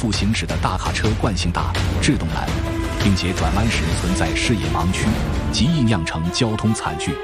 速行驶的大卡车惯性大、制动难，并且转弯时存在视野盲区，极易酿成交通惨剧。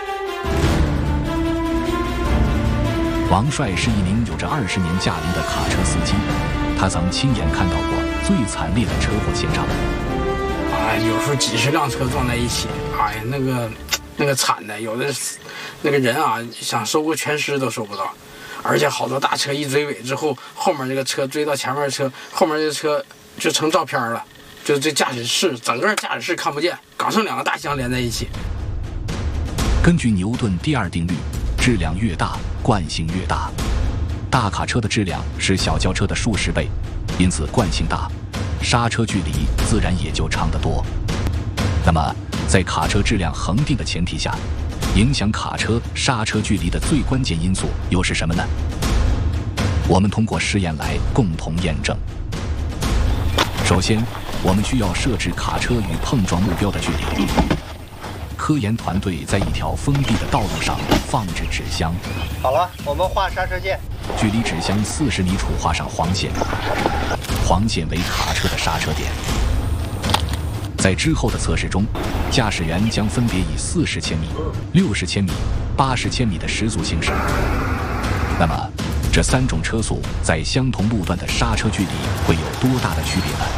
王帅是一名有着20年驾龄的卡车司机，他曾亲眼看到过最惨烈的车祸现场。 有时候几十辆车撞在一起，那个惨的，有的那个人啊，想收个全尸都收不到，而且好多大车一追尾之后，后面这个车追到前面的车，后面这个车就成照片了，就这驾驶室整个驾驶室看不见，刚剩2个大箱连在一起。 根据牛顿第2定律，质量越大，惯性越大。大卡车的质量是小轿车的数十倍，因此惯性大，刹车距离自然也就长得多。那么，在卡车质量恒定的前提下，影响卡车刹车距离的最关键因素又是什么呢？我们通过实验来共同验证。首先，我们需要设置卡车与碰撞目标的距离。科研团队在一条封闭的道路上放置纸箱。 好了，我们画刹车线。 距离纸箱40米处画上黄线，黄线为卡车的刹车点。在之后的测试中，驾驶员将分别以40千米、60千米、80千米的时速行驶。那么，这3种车速在相同路段的刹车距离会有多大的区别呢？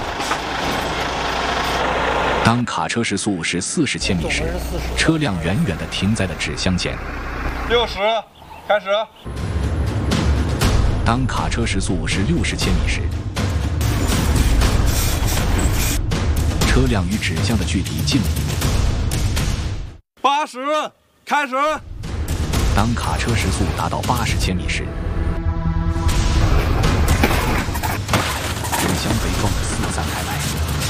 当卡车时速是40千米时，车辆远远地停在了纸箱前。 60，开始。 当卡车时速是60千米时，车辆与纸箱的距离近了1米。 80，开始。 当卡车时速达到80千米时，纸箱被撞得四散开来。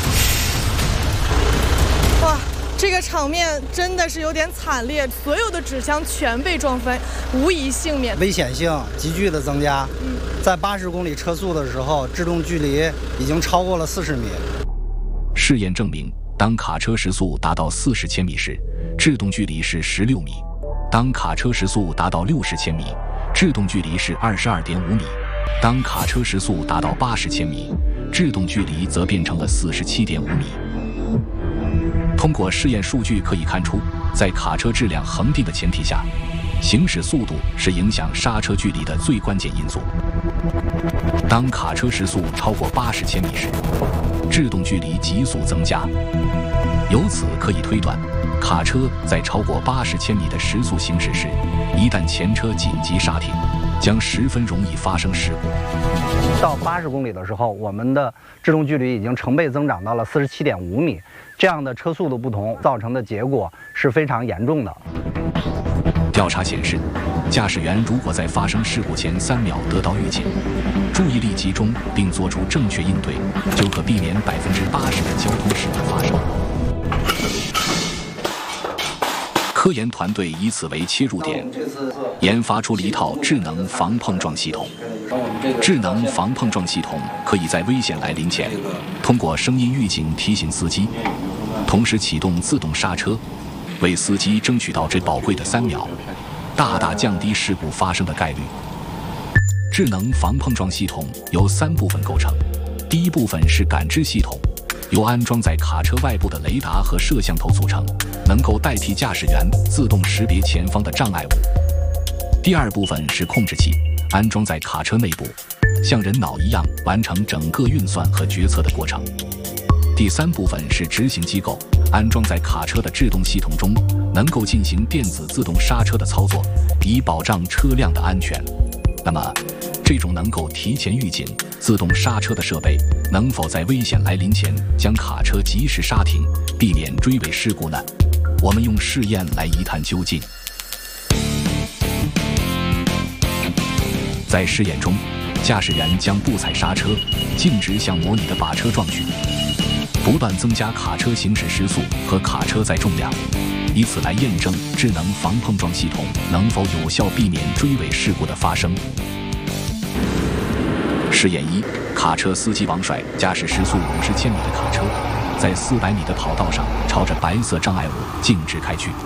哇，这个场面真的是有点惨烈，所有的纸箱全被撞飞，无一幸免， 危险性急剧的增加。在80公里车速的时候，制动距离已经超过了40米。 试验证明，当卡车时速达到40千米时，制动距离是16米；当卡车时速达到60千米，制动距离是22.5米；当卡车时速达到80千米，制动距离则变成了47.5米。通过试验数据可以看出，在卡车质量恒定的前提下，行驶速度是影响刹车距离的最关键因素。当卡车时速超过80千米时，制动距离急速增加。由此可以推断，卡车在超过80千米的时速行驶时，一旦前车紧急刹停，将十分容易发生事故。 到80公里的时候，我们的制动距离已经成倍增长到了47.5米。这样的车速的不同造成的结果是非常严重的。 调查显示，驾驶员如果在发生事故前3秒得到预警，注意力集中并做出正确应对，就可避免80%的交通事故发生。科研团队以此为切入点，研发出了一套智能防碰撞系统。智能防碰撞系统可以在危险来临前，通过声音预警提醒司机，同时启动自动刹车，为司机争取到这宝贵的3秒，大大降低事故发生的概率。智能防碰撞系统由3部分构成，第一部分是感知系统，由安装在卡车外部的雷达和摄像头组成，能够代替驾驶员自动识别前方的障碍物。第二部分是控制器，安装在卡车内部，像人脑一样完成整个运算和决策的过程。第3部分是执行机构，安装在卡车的制动系统中，能够进行电子自动刹车的操作，以保障车辆的安全。那么，这种能够提前预警、自动刹车的设备，能否在危险来临前将卡车及时刹停，避免追尾事故呢？我们用试验来一探究竟。在试验中，驾驶员将不踩刹车，径直向模拟的靶车撞去，不断增加卡车行驶时速和卡车载重量，以此来验证智能防碰撞系统能否有效避免追尾事故的发生。试验1，卡车司机王帅驾驶时速50千米的卡车，在400米的跑道上朝着白色障碍物径直开去。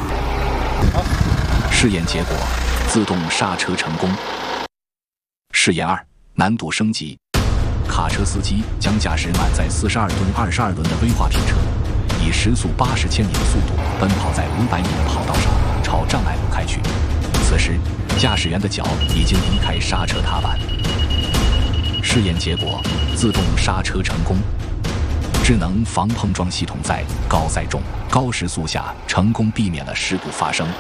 试验结果，自动刹车成功。试验2，难度升级。卡卡车司机将驾驶满载42吨22轮的危化品车，以时速80千米的速度奔跑在500米的跑道上，朝障碍物开去。此时，驾驶员的脚已经离开刹车踏板。试验结果，自动刹车成功。智能防碰撞系统在高载重、高时速下成功避免了事故发生。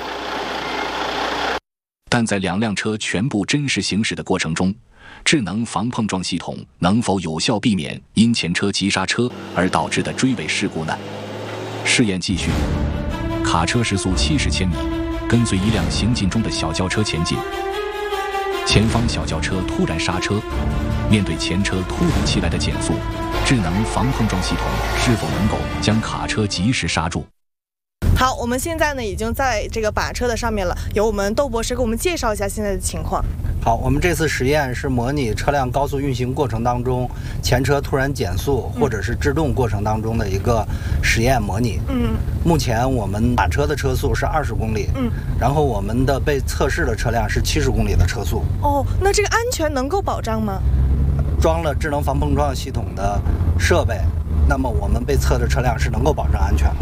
但在2辆车全部真实行驶的过程中，智能防碰撞系统能否有效避免因前车急刹车而导致的追尾事故呢？试验继续，卡车时速70千米，跟随一辆行进中的小轿车前进。前方小轿车突然刹车，面对前车突如其来的减速，智能防碰撞系统是否能够将卡车及时刹住？ 好，我们现在呢已经在这个靶车的上面了，由我们窦博士给我们介绍一下现在的情况。 好，我们这次实验是模拟车辆高速运行过程当中前车突然减速或者是制动过程当中的一个实验模拟。目前我们靶车的车速是20公里，然后我们的被测试的车辆是70公里的车速。 哦，那这个安全能够保障吗？ 装了智能防碰撞系统的设备，那么我们被测的车辆是能够保证安全的。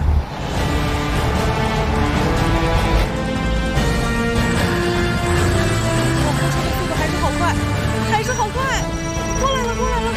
还是好快，过来了！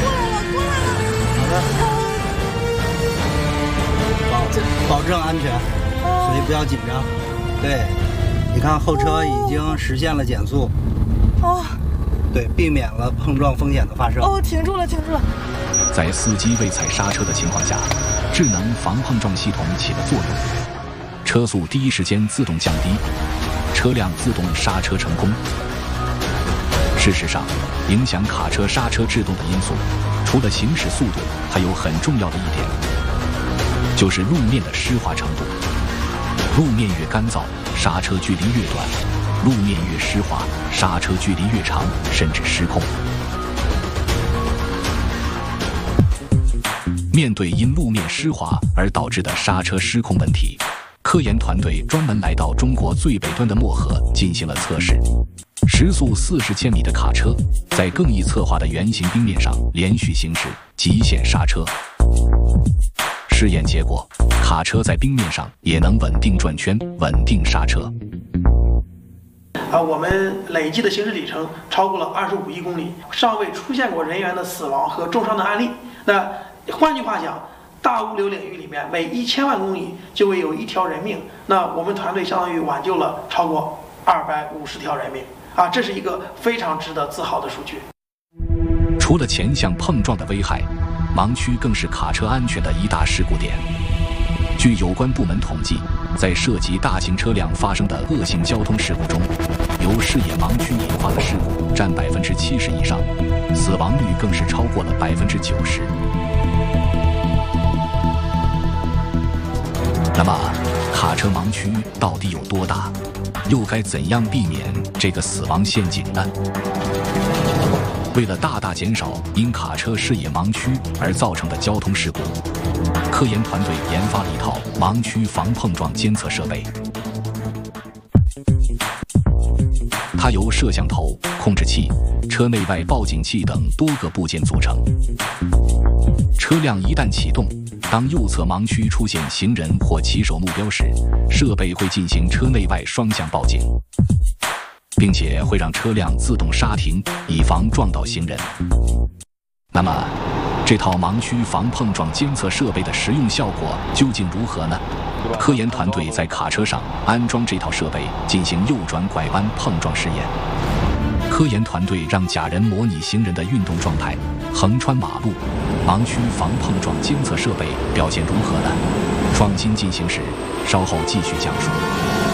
保证安全，所以不要紧张。对，你看后车已经实现了减速。对，避免了碰撞风险的发生。 停住了。 在司机未踩刹车的情况下，智能防碰撞系统起了作用，车速第一时间自动降低，车辆自动刹车成功。事实上，影响卡车刹车制动的因素，除了行驶速度，还有很重要的一点，就是路面的湿滑程度。路面越干燥，刹车距离越短；路面越湿滑，刹车距离越长，甚至失控。面对因路面湿滑而导致的刹车失控问题，科研团队专门来到中国最北端的漠河进行了测试。时速40千米的卡车在更易侧滑的圆形冰面上连续行驶，极限刹车。试验结果，卡车在冰面上也能稳定转圈，稳定刹车。 我们累计的行驶里程超过了25亿公里，尚未出现过人员的死亡和重伤的案例。那换句话讲，大物流领域里面每1000万公里就会有1条人命，那我们团队相当于挽救了超过250条人命。这是一个非常值得自豪的数据。 除了前向碰撞的危害，盲区更是卡车安全的一大事故点。据有关部门统计，在涉及大型车辆发生的恶性交通事故中，由视野盲区引发的事故占70%以上，死亡率更是超过了90%。那么，卡车盲区到底有多大？又该怎样避免这个死亡陷阱呢？为了大大减少因卡车视野盲区而造成的交通事故，科研团队研发了一套盲区防碰撞监测设备。它由摄像头、控制器、车内外报警器等多个部件组成。车辆一旦启动，当右侧盲区出现行人或骑手目标时，设备会进行车内外双向报警，并且会让车辆自动刹停，以防撞到行人。那么，这套盲区防碰撞监测设备的实用效果究竟如何呢？科研团队在卡车上安装这套设备，进行右转拐弯碰撞试验。科研团队让假人模拟行人的运动状态，横穿马路。盲区防碰撞监测设备表现如何呢？创新进行时，稍后继续讲述。